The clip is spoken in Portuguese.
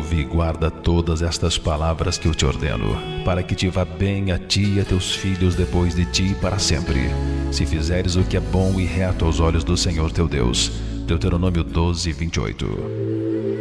ouve e guarda todas estas palavras que eu te ordeno, para que te vá bem a ti e a teus filhos depois de ti para sempre, se fizeres o que é bom e reto aos olhos do Senhor teu Deus. Deuteronômio 12:28.